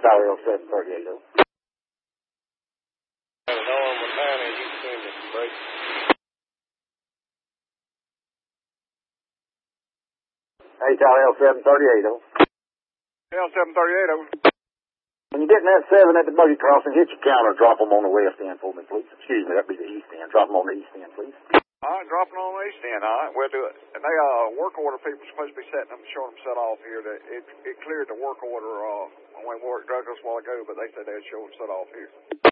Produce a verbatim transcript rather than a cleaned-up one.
Tower L seven thirty-eight, over. Hey, Tower L seven thirty-eight, over. L seven thirty-eight, over. When you get in that seven at the buggy crossing, hit your counter, drop them on the west end for me, please. Excuse me, that'd be the east end. Drop them on the east end, please. All right, dropping on the east end, all right, we'll do it. And they, uh, work order people supposed to be setting them, showing them set off here. That it, it cleared the work order, uh, when we worked drug us a while ago, but they said they'd show them set off here.